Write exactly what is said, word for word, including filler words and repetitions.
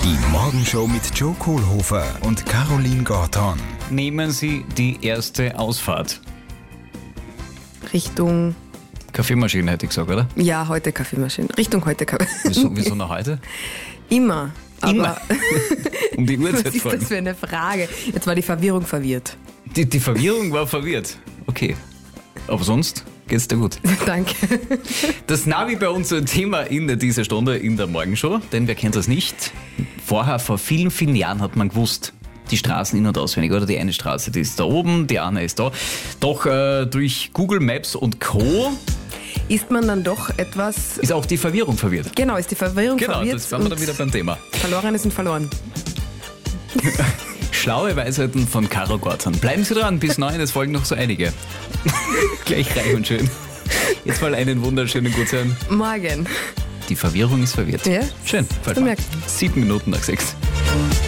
Die Morgenshow mit Joe Kohlhofer und Caroline Gorton. Nehmen Sie die erste Ausfahrt. Richtung, Kaffeemaschine hätte ich gesagt, oder? ja, heute Kaffeemaschine. Richtung heute Kaffeemaschine. Wieso, wieso noch heute? Immer. Aber Immer. Um die was Uhrzeit ist folgen. das für eine Frage? Jetzt war die Verwirrung verwirrt. Die, die Verwirrung war verwirrt. Okay. Aber sonst geht's dir gut. Danke. Das Navi bei uns ein Thema in dieser Stunde in der Morgenshow, denn wer kennt das nicht? Vorher, vor vielen, vielen Jahren hat man gewusst, die Straßen in- und auswendig, oder? Die eine Straße, die ist da oben, die andere ist da. Doch äh, durch Google Maps und Co. Ist man dann doch etwas... ist auch die Verwirrung verwirrt. Genau, ist die Verwirrung Genau, verwirrt. das waren wir dann und wieder beim Thema. Verlorene sind verloren. Schlaue Weisheiten von Caro Gorton. Bleiben Sie dran, bis neun, es folgen noch so einige. Gleich reich und schön. Jetzt mal einen wunderschönen Gutsein. Morgen. Die Verwirrung ist verwirrt. Ja? Schön. Hast du gemerkt? Sieben Minuten nach sechs.